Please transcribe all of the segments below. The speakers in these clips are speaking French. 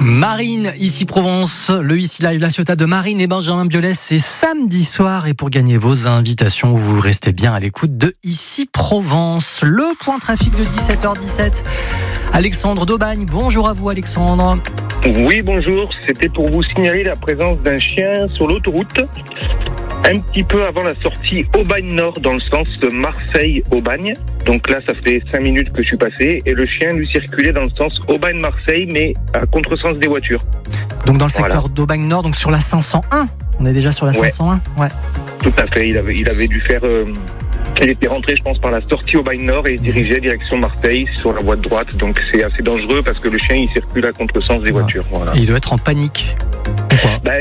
Marine, ici Provence, le Ici Live, la Ciotat de Marine et Benjamin Biolay, c'est samedi soir et pour gagner vos invitations, vous restez bien à l'écoute de Ici Provence. Le point trafic de 17h17, Alexandre d'Aubagne. Bonjour à vous Alexandre. Oui, bonjour. C'était pour vous signaler la présence d'un chien sur l'autoroute, un petit peu avant la sortie Aubagne-Nord, dans le sens de Marseille-Aubagne. Donc là, ça fait 5 minutes que je suis passé, et le chien lui circulait dans le sens Aubagne-Marseille, mais à contresens des voitures. Donc dans le secteur d'Aubagne-Nord, donc sur la 501. On est déjà sur la 501 ? Ouais. Tout à fait. Il avait dû faire... Il était rentré, je pense, par la sortie Aubagne-Nord et il dirigeait direction Marseille sur la voie de droite. Donc c'est assez dangereux parce que le chien, il circule à contresens des voitures. Voilà. Et il doit être en panique. Là,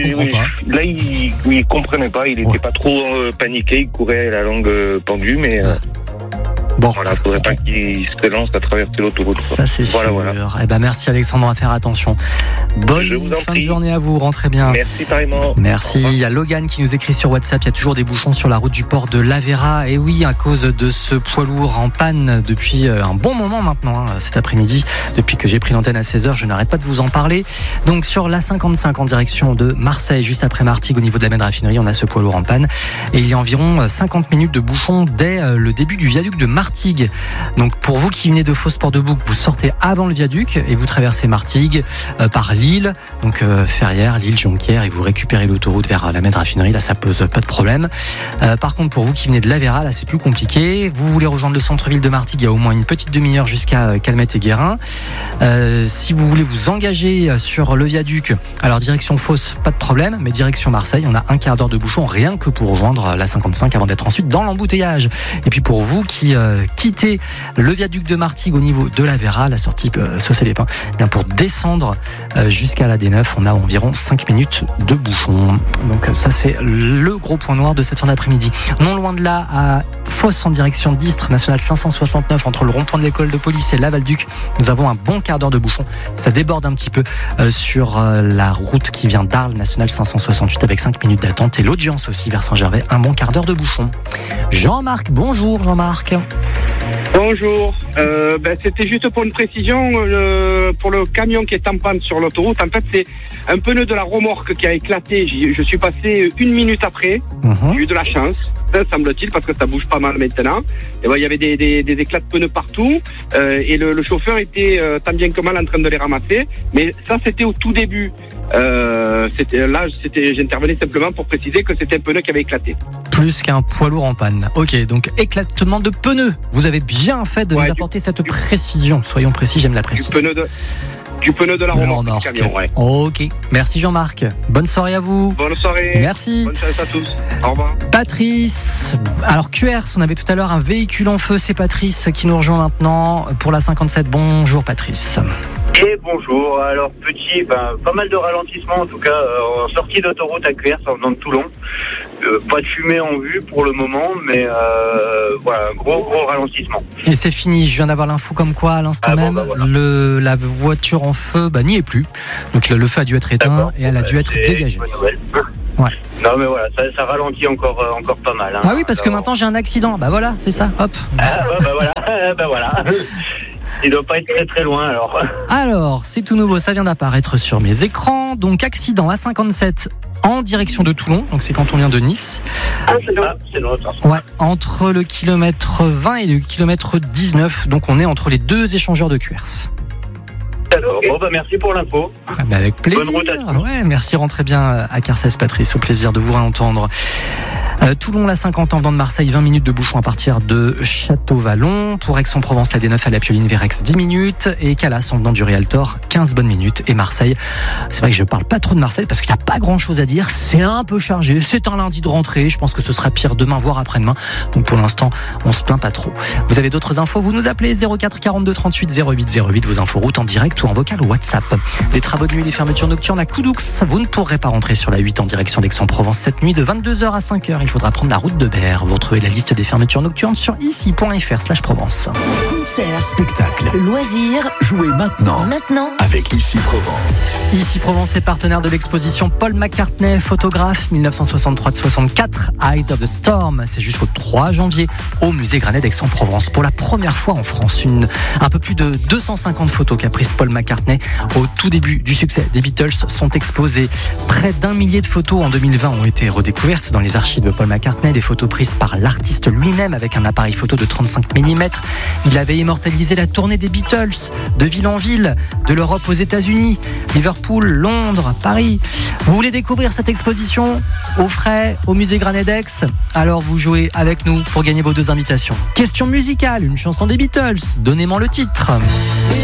il comprenait pas. Il n'était pas trop paniqué. Il courait la langue pendue, mais... Bon, voilà, faudrait pas qu'il se lance à traverser l'autoroute. Ça c'est sûr. Voilà. Eh ben merci Alexandre, à faire attention. Bonne fin de journée à vous, rentrez bien. Merci pareillement. Merci. Il y a Logan qui nous écrit sur WhatsApp, il y a toujours des bouchons sur la route du port de l'Avera. Et oui, à cause de ce poids lourd en panne depuis un bon moment maintenant, cet après-midi. Depuis que j'ai pris l'antenne à 16h, je n'arrête pas de vous en parler. Donc sur la 55 en direction de Marseille, juste après Martigues, au niveau de la main raffinerie, on a ce poids lourd en panne. Et il y a environ 50 minutes de bouchons dès le début du viaduc de Martigues. Donc pour vous qui venez de Fos-Port-de-Bouc, vous sortez avant le viaduc et vous traversez Martigues par Lille, donc Ferrières, Lille, Jonquière, et vous récupérez l'autoroute vers la main raffinerie. Là, ça pose pas de problème. Par contre, pour vous qui venez de l'Avera, là, c'est plus compliqué. Vous voulez rejoindre le centre-ville de Martigues, il y a au moins une petite demi-heure jusqu'à Calmette et Guérin. Si vous voulez vous engager sur le viaduc, alors direction Fos, pas de problème, mais direction Marseille, on a un quart d'heure de bouchon rien que pour rejoindre la 55 avant d'être ensuite dans l'embouteillage. Et puis pour vous qui quittez le viaduc de Martigues au niveau de l'Avera, la sortie Saucé-les-Pins, bien pour descendre jusqu'à la D9, on a environ 5 minutes de bouchon. Donc ça c'est le gros point noir de cette fin d'après-midi. Non loin de là, à Fos en direction d'Istres, nationale 569 entre le rond-point de l'école de police et Lavalduc, nous avons un bon quart d'heure de bouchon. Ça déborde un petit peu sur la route qui vient d'Arles, nationale 568 avec 5 minutes d'attente, et l'audience aussi vers Saint-Gervais, un bon quart d'heure de bouchon. Jean-Marc, bonjour Jean-Marc. Bonjour, c'était juste pour une précision, pour le camion qui est en panne sur l'autoroute, en fait c'est un pneu de la remorque qui a éclaté, je suis passé 1 minute après, J'ai eu de la chance, semble-t-il, parce que ça bouge pas mal maintenant, et il y avait des éclats de pneus partout, et le chauffeur était tant bien que mal en train de les ramasser, mais ça c'était au tout début. J'intervenais simplement pour préciser que c'était un pneu qui avait éclaté. Plus qu'un poids lourd en panne. Ok, donc éclatement de pneus. Vous avez bien fait de nous apporter cette précision. Soyons précis, j'aime la précision. Du pneu de la remorque. Camion, ouais. Ok, merci Jean-Marc. Bonne soirée à vous. Bonne soirée. Merci. Bonne chance à tous. Au revoir. Patrice. Alors QRS, on avait tout à l'heure un véhicule en feu. C'est Patrice qui nous rejoint maintenant pour la 57. Bonjour Patrice. Et bonjour, alors pas mal de ralentissements en tout cas en sortie d'autoroute à QRS en venant de Toulon. Pas de fumée en vue pour le moment, mais voilà, gros ralentissement. Et c'est fini, je viens d'avoir l'info comme quoi à l'instant même, voilà. La voiture en feu n'y est plus. Donc le feu a dû être éteint et elle a dû être dégagée. Ouais. Non mais voilà, ça ralentit encore pas mal. Hein. Ah oui, parce que maintenant j'ai un accident. Bah voilà, c'est ça, hop. Voilà. Il doit pas être très très loin alors. Alors, c'est tout nouveau, ça vient d'apparaître sur mes écrans. Donc accident A57 en direction de Toulon, donc c'est quand on vient de Nice. C'est notre. Ouais, entre le kilomètre 20 et le kilomètre 19, donc on est entre les deux échangeurs de QRS. D'accord, merci pour l'info. Avec plaisir. Bonne route à tous. Ouais, merci, rentrez bien à Carcès Patrice, au plaisir de vous réentendre. Toulon, la 50 en venant de Marseille, 20 minutes de bouchon à partir de Château-Vallon. Pour Aix-en-Provence, la D9 à la Pioline vers Aix, 10 minutes. Et Calas en venant du Rialtor, 15 bonnes minutes. Et Marseille, c'est vrai que je parle pas trop de Marseille parce qu'il n'y a pas grand chose à dire. C'est un peu chargé. C'est un lundi de rentrée. Je pense que ce sera pire demain, voire après-demain. Donc pour l'instant, on se plaint pas trop. Vous avez d'autres infos, vous nous appelez 04 42 38 08 08. Vos infos routes en direct ou en vocal ou WhatsApp. Les travaux de nuit, les fermetures nocturnes à Coudoux. Vous ne pourrez pas rentrer sur la 8 en direction d'Aix-en-Provence cette nuit de 22h à 5h. faudra prendre la route de Berre. Vous retrouvez la liste des fermetures nocturnes sur ici.fr/Provence. Concert, spectacle, loisirs, jouez maintenant avec Ici Provence. Ici Provence est partenaire de l'exposition Paul McCartney, photographe 1963-64, Eyes of the Storm. C'est jusqu'au 3 janvier au musée Granet d'Aix-en-Provence. Pour la première fois en France, un peu plus de 250 photos qu'a prises Paul McCartney au tout début du succès des Beatles sont exposées. Près d'1 millier de photos en 2020 ont été redécouvertes dans les archives de Paul McCartney, des photos prises par l'artiste lui-même avec un appareil photo de 35 mm. Il avait immortalisé la tournée des Beatles de ville en ville, de l'Europe aux États-Unis, Liverpool, Londres, Paris. Vous voulez découvrir cette exposition au frais au musée Granet d'Aix? Alors vous jouez avec nous pour gagner vos 2 invitations. Question musicale, une chanson des Beatles, donnez-moi le titre.